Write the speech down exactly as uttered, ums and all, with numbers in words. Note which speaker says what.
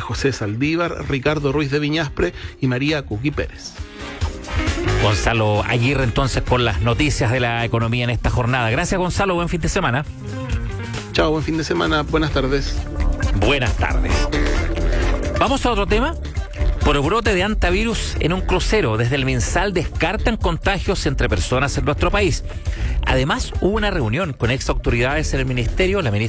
Speaker 1: José Saldívar, Ricardo Ruiz de Viñaspre y María Cuqui Pérez.
Speaker 2: Gonzalo Aguirre entonces con las noticias de la economía en esta jornada. Gracias, Gonzalo, buen fin de semana.
Speaker 1: Chao, buen fin de semana, buenas tardes.
Speaker 2: Buenas tardes. Vamos a otro tema. Por brote de hantavirus en un crucero, desde el MinSal descartan contagios entre personas en nuestro país. Además, hubo una reunión con ex autoridades en el ministerio, la ministra